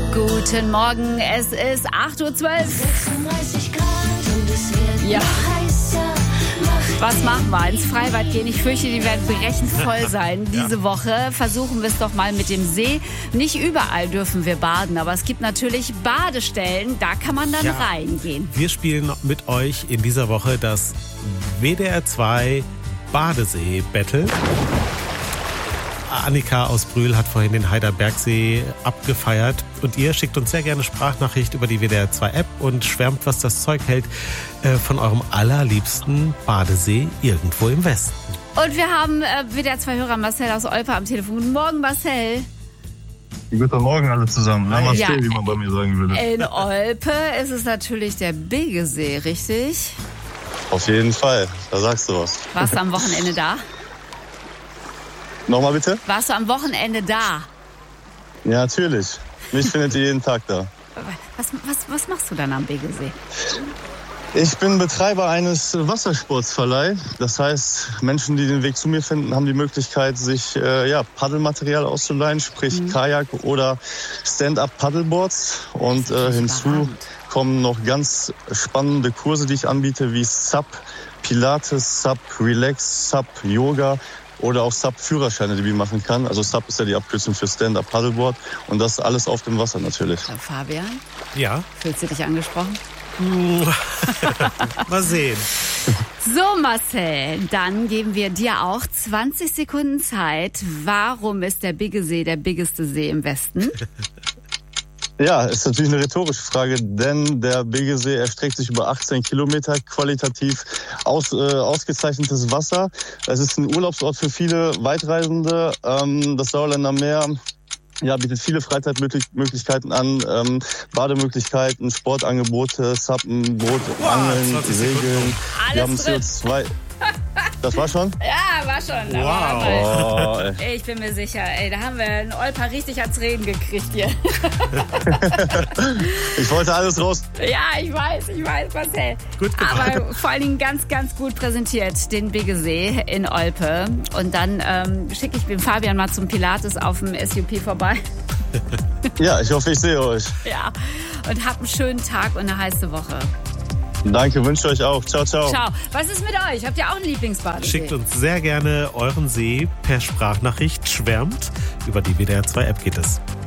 Guten Morgen, es ist 8:12 Uhr. 36 Grad und es wird Ja. noch heißer. Was machen wir? Ins Freibad gehen. Ich fürchte, die werden brechend voll sein diese Woche. Versuchen wir es doch mal mit dem See. Nicht überall dürfen wir baden, aber es gibt natürlich Badestellen. Da kann man dann reingehen. Wir spielen mit euch in dieser Woche das WDR 2 Badesee-Battle. Annika aus Brühl hat vorhin den Heiderbergsee abgefeiert. Und ihr schickt uns sehr gerne Sprachnachricht über die WDR 2 App und schwärmt, was das Zeug hält, von eurem allerliebsten Badesee irgendwo im Westen. Und wir haben WDR 2 Hörer Marcel aus Olpe am Telefon. Guten Morgen, Marcel. Guten Morgen alle zusammen. Namaste, Ja. wie man bei mir sagen würde. In Olpe ist es natürlich der Bigesee, richtig? Auf jeden Fall, da sagst du was. Warst du am Wochenende da? Nochmal bitte? Warst du am Wochenende da? Ja, natürlich. Mich findet ihr jeden Tag da. Was machst du dann am Bigesee? Ich bin Betreiber eines Wassersportsverleih. Das heißt, Menschen, die den Weg zu mir finden, haben die Möglichkeit, sich Paddelmaterial auszuleihen, sprich Kajak oder Stand-up-Paddleboards. Und hinzu kommen noch ganz spannende Kurse, die ich anbiete, wie SUP, Pilates, SUP, Relax, SUP, Yoga oder auch SUP-Führerscheine, die man machen kann. Also SUP ist ja die Abkürzung für Stand-up-Paddleboard. Und das alles auf dem Wasser natürlich. Fabian, Ja, fühlst du dich angesprochen? mal sehen. So, Marcel, dann geben wir dir auch 20 Sekunden Zeit. Warum ist der Bigesee der biggeste See im Westen? Ja, ist natürlich eine rhetorische Frage, denn der Bigesee erstreckt sich über 18 Kilometer, qualitativ ausgezeichnetes Wasser. Es ist ein Urlaubsort für viele Weitreisende. Das Sauerländer Meer bietet viele Freizeitmöglichkeiten an, Bademöglichkeiten, Sportangebote, Suppen, Boot, Angeln, 20 Segeln. Wir haben Alles drin. CO2. Das war schon? Ja, war schon. Wow. Oh, ey. Ich bin mir sicher, da haben wir einen Olper richtig ans Reden gekriegt hier. Ich wollte alles raus. Ja, ich weiß, Marcel. Gut gemacht. Aber vor allen Dingen ganz, ganz gut präsentiert, den Bigesee in Olpe. Und dann schicke ich den Fabian mal zum Pilates auf dem SUP vorbei. Ja, ich hoffe, ich sehe euch. Ja, und habt einen schönen Tag und eine heiße Woche. Danke, wünsche euch auch. Ciao, ciao. Ciao. Was ist mit euch? Habt ihr auch einen Lieblingsbadesee? Schickt uns sehr gerne euren See per Sprachnachricht. Schwärmt. Über die WDR 2 App geht es.